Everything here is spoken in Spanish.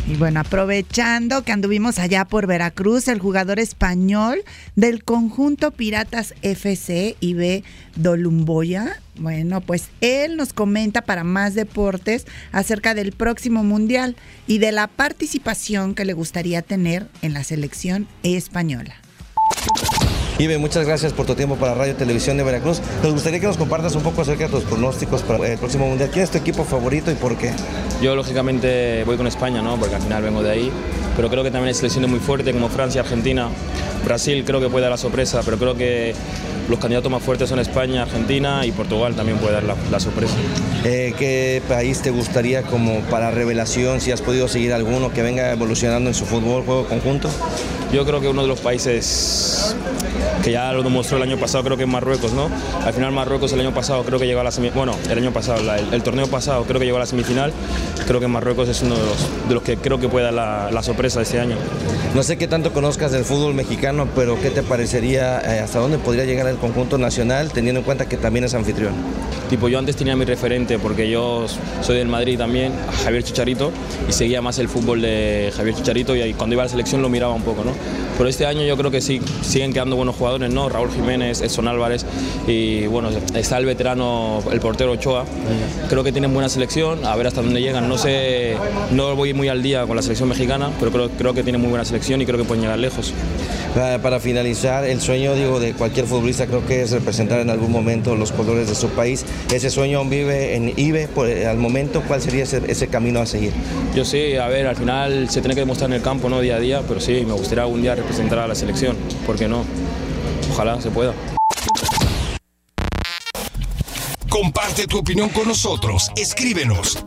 Y bueno, aprovechando que anduvimos allá por Veracruz, el jugador español del conjunto Piratas FC, Ibe Dolumboya, bueno, pues él nos comenta para Más Deportes acerca del próximo Mundial y de la participación que le gustaría tener en la selección española. Ibe, muchas gracias por tu tiempo para Radio Televisión de Veracruz. Nos gustaría que nos compartas un poco acerca de tus pronósticos para el próximo Mundial. ¿Quién es tu equipo favorito y por qué? Yo lógicamente voy con España, ¿no? Porque al final vengo de ahí, pero creo que también hay selecciones muy fuertes como Francia, Argentina, Brasil creo que puede dar la sorpresa, pero creo que los candidatos más fuertes son España, Argentina y Portugal también puede dar la sorpresa. ¿Qué país te gustaría como para revelación, si has podido seguir alguno que venga evolucionando en su fútbol, juego conjunto? Yo creo que uno de los países que ya lo demostró el año pasado, creo que es Marruecos, ¿no? Al final Marruecos el año pasado creo que llegó a la semifinal, bueno, el año pasado, el torneo pasado creo que llegó a la semifinal, creo que Marruecos es uno de los que creo que puede dar la sorpresa de este año. No sé qué tanto conozcas del fútbol mexicano, pero ¿qué te parecería, hasta dónde podría llegar el conjunto nacional, teniendo en cuenta que también es anfitrión? Tipo, yo antes tenía mi referente, porque yo soy del Madrid también, Javier Chicharito, y seguía más el fútbol de Javier Chicharito, y ahí, cuando iba a la selección lo miraba un poco, ¿no? Pero este año yo creo que sí, siguen quedando buenos jugadores, ¿no? Raúl Jiménez, Edson Álvarez, y bueno, está el veterano, el portero Ochoa. Creo que tienen buena selección, a ver hasta dónde llegan. No sé, no voy muy al día con la selección mexicana, pero creo que tienen muy buena selección y creo que pueden llegar lejos. Para finalizar, el sueño, digo, de cualquier futbolista creo que es representar en algún momento los colores de su país. Ese sueño vive en Ibe, al momento, ¿cuál sería ese camino a seguir? Yo sí, a ver, al final se tiene que demostrar en el campo, ¿no? Día a día, pero sí, me gustaría algún día representar a la selección, ¿por qué no? Ojalá se pueda. Comparte tu opinión con nosotros. Escríbenos